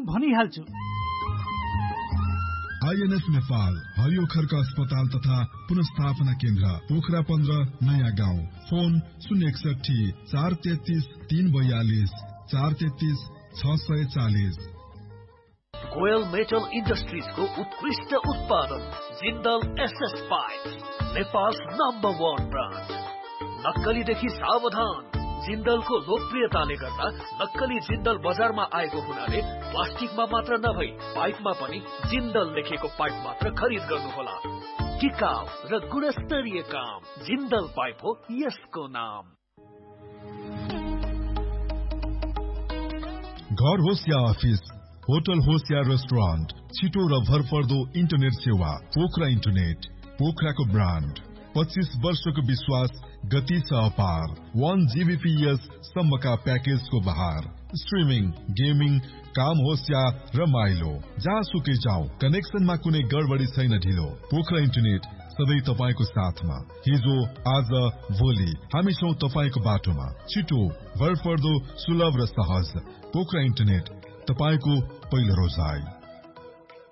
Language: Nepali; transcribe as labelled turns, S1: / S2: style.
S1: भनिहाल्छु।
S2: INF नेपाल हरियो खर्क अस्पताल तथा पुनर्स्थापना केन्द्र पोखरा 15 नयाँ गाउँ। फोन 061 433 342 433 640।
S3: गोयल मेटल इन्डस्ट्रिज को उत्कृष्ट उत्पादन Jindal SS pipe, Nepal number 1 brand. नक्कलीदेखि सावधान। जिन्दलको लोकप्रियताले गर्दा नक्कली जिन्दल बजारमा आएको हुनाले प्लास्टिकमा मात्र नभई पाइपमा पनि जिन्दल लेखेको पाइप मात्र खरिद गर्नुहोला। टिकाउ र गुणस्तरीय काम जिन्दल पाइप हो यसको नाम।
S2: घर होस् या अफिस, होटल होस् या रेस्टुरेन्ट, छिटो र भरपर्दो इन्टरनेट सेवा पोखरा इन्टरनेट, पोखराको ब्रान्ड। 25 वर्षको विश्वास, गति छ अपार। 1 Gbps सम्मका प्याकेजको बहार। स्ट्रिमिङ, गेमिङ, काम होस् या रमाइलो, जहाँसुकै जाऊ, कनेक्सनमा कुनै गडबडी छैन ढिलो। पोखरा इन्टरनेट सधैँ तपाईको साथमा। हिजो, आज, भोलि हामी छौं तपाईको बाटोमा। छिटो, भरपर्दो, सुलभ र सहज। पोखरा इन्टरनेट, तपाईको पहिलो रोजाइ।